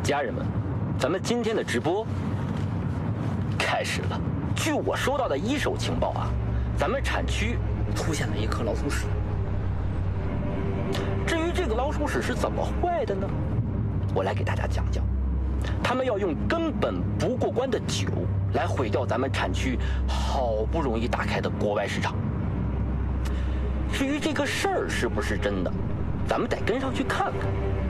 家人们，咱们今天的直播开始了。据我收到的一手情报啊，咱们产区出现了一颗老鼠屎。至于这个老鼠屎是怎么坏的呢？我来给大家讲讲。他们要用根本不过关的酒来毁掉咱们产区好不容易打开的国外市场。至于这个事儿是不是真的，咱们得跟上去看看。